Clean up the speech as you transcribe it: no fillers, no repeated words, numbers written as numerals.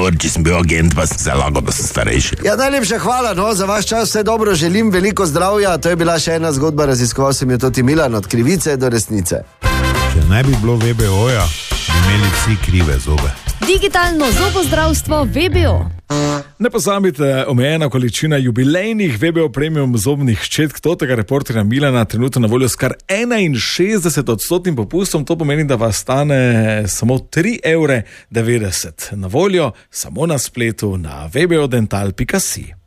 Gorči, sem bil agent, pa sem se lagal, da sem starejši. Ja, najlepša hvala, no, za vaš čas, vse dobro, želim veliko zdravja. To je bila še ena zgodba, raziskoval sem jo tudi Milan, od krivice do resnice. Če ne bi bilo VBO-ja, bi imeli vsi krive zobe. Digitalno zobozdravstvo VBO. Ne pozabite, omejena količina jubilejnih VBO premium zobnih ščetk tega reporterja Milana trenutno na voljo s kar 61% popustom. To pomeni, da vas stane samo 3,90 €. Na voljo samo na spletu na vbodental.si.